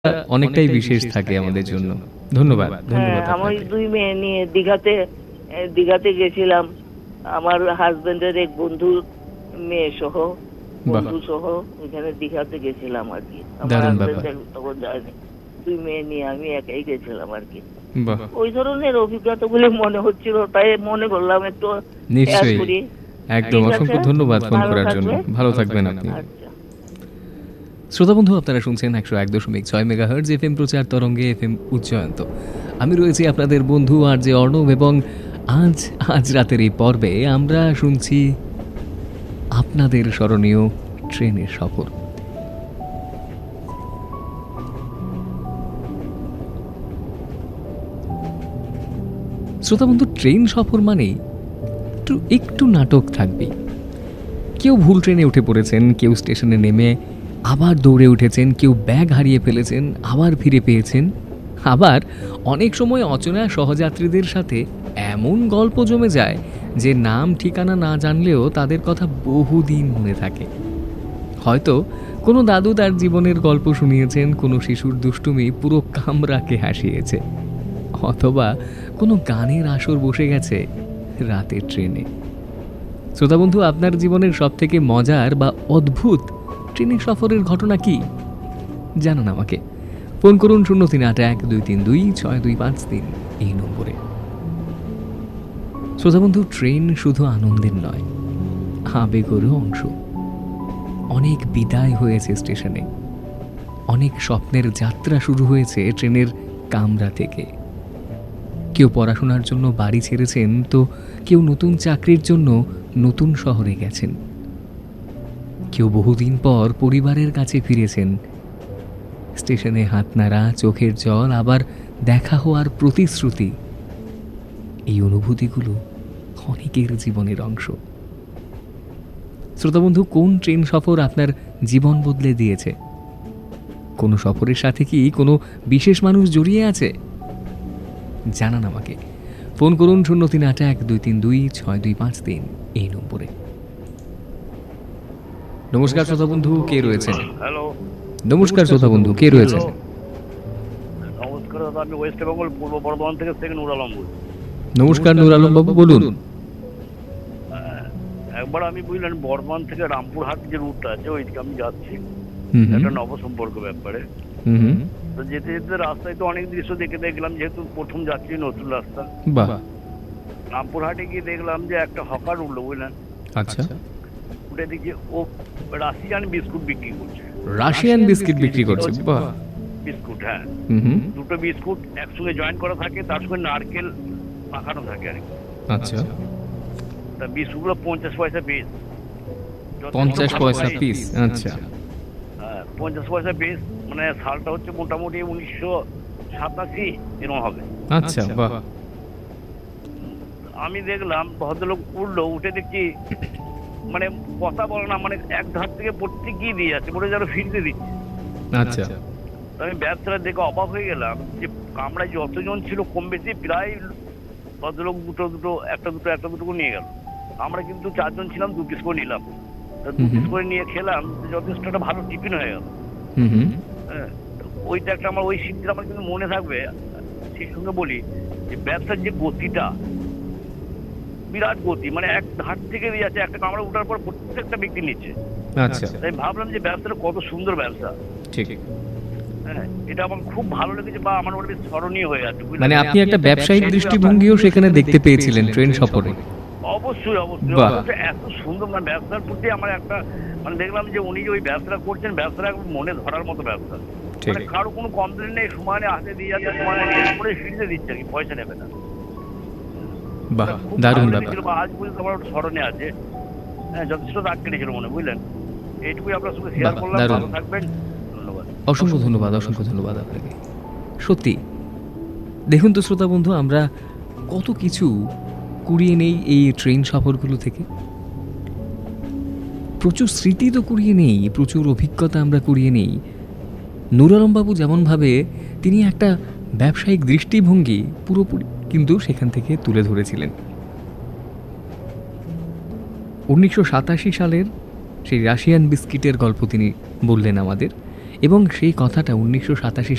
অনেকটাই বিশেষ থাকে আমাদের জন্য। ধন্যবাদ, ধন্যবাদ আমার আপনাকে। 2 মেয়ে নিয়ে দীঘাতে গেছিলাম। আমার হাজবেন্ডের এক বন্ধুর মেয়ে সহ, বাহ! বন্ধু সহ ওখানে দীঘাতে গেছিলাম আর কি। আমার দারুণ ব্যাপার। হাজবেন্ড তখন যায়নি, 2 মেয়ে নিয়ে আমি একাই গেছিলাম আর কি। বাহ! ওই ধরনের অভিজ্ঞতাগুলো মনে হচ্ছিল, তাই মনে করলাম একটু শেয়ার নিশ্চয়ই। করি। একদম, ঠিক আছে, অসংখ্য ধন্যবাদ ফোন ভালো করার জন্য। থাকবে। ভালো থাকবেন আপনি। আচ্ছা। শ্রোতা বন্ধু, আপনারা শুনছেন 101.6 মেগাহার্টজ এফএম প্রচার তরঙ্গে এফএম উচ্চয়ন্ত। আমি রয়েছি আপনাদের বন্ধু আরজে অর্ণব, এবং আজ রাতের এই পর্বে আমরা শুনছি আপনাদের স্মরণীয় ট্রেনের সফর। শ্রোতা বন্ধু, ট্রেন সফর মানেই একটু নাটক থাকবে। কেউ ভুল ট্রেনে উঠে পড়েছেন, কেউ স্টেশনে নেমে আবার দৌড়ে উঠেছেন, কেউ ব্যাগ হারিয়ে ফেলেছেন আবার ফিরে পেয়েছেন, আবার অনেক সময় অচেনা সহযাত্রীদের সাথে এমন গল্প জমে যায় যে নাম ঠিকানা না জানলেও তাদের কথা বহুদিন মনে থাকে। হয়তো কোনো দাদু তার জীবনের গল্প শুনিয়েছেন, কোনো শিশুর দুষ্টুমি পুরো কামরাকে হাসিয়েছে, অথবা কোনো গানের আসর বসে গেছে রাতের ট্রেনে। শ্রোতা বন্ধু, আপনার জীবনের সব থেকে মজার বা অদ্ভুত ট্রেনের সফরের ঘটনা কি জানান আমাকে। ফোন করুন 0381232625 এই নম্বরে। শ্রোতা বন্ধু, ট্রেন শুধু আনন্দের নয়, আবেগেরও অংশ। অনেক বিদায় হয়েছে স্টেশনে, অনেক স্বপ্নের যাত্রা শুরু হয়েছে ট্রেনের কামরা থেকে। কেউ পড়াশোনার জন্য বাড়ি ছেড়েছেন, তো কেউ নতুন চাকরির জন্য নতুন শহরে গেছেন, কেউ বহুদিন পর পরিবারের কাছে ফিরেছেন। স্টেশনে হাত নাড়া, চোখের জল, আবার দেখা হওয়ার প্রতিশ্রুতি, এই অনুভূতিগুলো অনেকের জীবনের অংশ। শ্রোতা বন্ধু, কোন ট্রেন সফর আপনার জীবন বদলে দিয়েছে? কোনো সফরের সাথে কি কোনো বিশেষ মানুষ জড়িয়ে আছে? জানান আমাকে। ফোন করুন 0381232625 এই নম্বরে। নমস্কার শ্রোতা বন্ধু, কে রয়েছেন? হ্যালো, নমস্কার শ্রোতা বন্ধু, কে রয়েছেন? নমস্কার দাদা, আমি ওয়েস্ট বেঙ্গল পূর্ব বর্ধমান থেকে শেখ নুর আলম বলছি। নমস্কার নুর আলম বাবু, বলুন। একবার আমি বুঝলেন বর্ধমান থেকে রামপুরহাট যে রুটটা আছে ওইদিকে আমি যাচ্ছি একটা নবসম্পর্ক ব্যাপারে। তো যেতে যেতে রাস্তায় তো অনেক দৃশ্য দেখলাম, যেহেতু প্রথম যাচ্ছি নতুন রাস্তা। বাহ। রামপুরহাটে গিয়ে দেখলাম যে একটা হকার উঠলো, বুঝলেন। আচ্ছা। উঠে দেখি ও রাশিয়ান বিস্কুট বিক্রি করছে। রাশিয়ান বিস্কিট বিক্রি করছে? বাহ। বিস্কুট, হ্যাঁ। দুটো বিস্কুট একসঙ্গে জয়েন করা থাকে, তার সঙ্গে নারকেল মাখানো থাকে আর কি। আচ্ছা। তা বিস্কুটগুলো 50 পয়সা পিস। 50 পয়সা পিস? আচ্ছা। হ্যাঁ, 50 পয়সা পিস। মানে সালটা হচ্ছে মোটামুটি 1987 এরকম হবে। আচ্ছা, বাহ। আমি দেখলাম ভদ্রলোক উঠলো, উঠে দেখছি মানে কথা বলে না, মানে এক ধার থেকে প্রত্যেক গিয়ে দিয়ে যাচ্ছে, বলে যেন ফিরতে দিচ্ছে। আচ্ছা। আমি ব্যবসাটা দেখে অবাক হয়ে গেলাম যে কামরায় যতজন ছিল কম বেশি প্রায় ভদ্রলোক একটা দুটো করে নিয়ে গেল। আমরা কিন্তু 4 জন ছিলাম, 2 পিস করে নিলাম। 2 পিস করে নিয়ে খেলাম, যথেষ্ট একটা ভালো টিফিন হয়ে গেল। হ্যাঁ, ওইটা একটা আমার ওই স্মৃতিটা আমার কিন্তু মনে থাকবে। সেই সঙ্গে বলি যে ব্যবসার যে গতিটা, বিরাট গতি, মানে এক ধার থেকে দিয়ে যাচ্ছে, একটা কামরা উঠার পর প্রত্যেকটা ব্যক্তি নিচ্ছে। আচ্ছা। তাই ভাবলাম যে ব্যবসাটা কত সুন্দর ব্যবসা। ঠিক। হ্যাঁ, এটা আমার খুব ভালো লেগেছে বা আমার মনে স্মরণীয় হয়ে আছে। মানে আপনি একটা ব্যবসায়িক দৃষ্টিভঙ্গিও সেখানে দেখতে পেয়েছিলেন ট্রেন সফরে? অবশ্যই। এত সুন্দর, মানে ব্যবসার প্রতি আমার একটা মানে দেখলাম যে উনি যে ওই ব্যবসাটা করছেন, ব্যবসাটা মনে ধরার মতো ব্যবসা। মানে কারো কোনো কমপ্লেন নেই, সময় হাতে দিয়ে যাচ্ছে, সময় করে ফিরতে দিচ্ছে, কি পয়সা নেবে না। বাহ, দারুণ ব্যাপার। আজ পর্যন্ত আমার স্মরণে আছে। হ্যাঁ, যথেষ্ট দাগ কেটেছিল মনে, বুঝলেন। এইটুকুই আপনার সঙ্গে শেয়ার করলাম। ভালো থাকবেন, ধন্যবাদ। অসংখ্য ধন্যবাদ, অসংখ্য ধন্যবাদ আপনাকে। সত্যি দেখুন তো শ্রোতা বন্ধু, আমরা কত কিছু কুড়িয়ে নেই এই ট্রেন সফরগুলো থেকে। প্রচুর স্মৃতি তো কুড়িয়ে নেই, প্রচুর অভিজ্ঞতা আমরা কুড়িয়ে নেই। নুর আলম বাবু যেমনভাবে তিনি একটা ব্যবসায়িক দৃষ্টিভঙ্গি পুরোপুরি কিন্তু সেখান থেকে তুলে ধরেছিলেন। 1987 সালের সেই রাশিয়ান বিস্কিটের গল্প তিনি বললেন আমাদের, এবং সেই কথাটা 1987